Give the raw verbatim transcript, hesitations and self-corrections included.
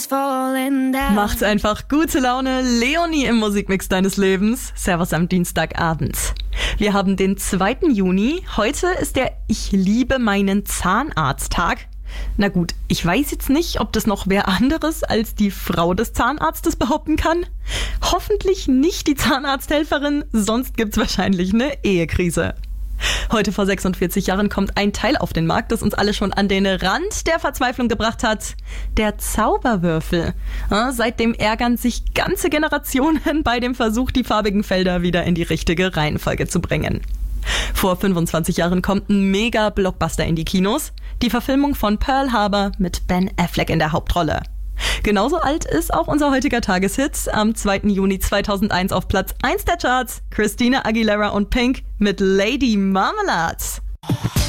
Macht einfach gute Laune. Leonie im Musikmix deines Lebens. Servus am Dienstagabend. Wir haben den zweiten Juni. Heute ist der Ich liebe meinen Zahnarzt-Tag. Na gut, ich weiß jetzt nicht, ob das noch wer anderes als die Frau des Zahnarztes behaupten kann. Hoffentlich nicht die Zahnarzthelferin, sonst gibt's wahrscheinlich eine Ehekrise. Heute vor sechsundvierzig Jahren kommt ein Teil auf den Markt, das uns alle schon an den Rand der Verzweiflung gebracht hat. Der Zauberwürfel. Ja, seitdem ärgern sich ganze Generationen bei dem Versuch, die farbigen Felder wieder in die richtige Reihenfolge zu bringen. Vor fünfundzwanzig Jahren kommt ein Mega-Blockbuster in die Kinos. Die Verfilmung von Pearl Harbor mit Ben Affleck in der Hauptrolle. Genauso alt ist auch unser heutiger Tageshit. Am zweiten Juni zweitausendeins auf Platz eins der Charts. Christina Aguilera und Pink mit Lady Marmalade.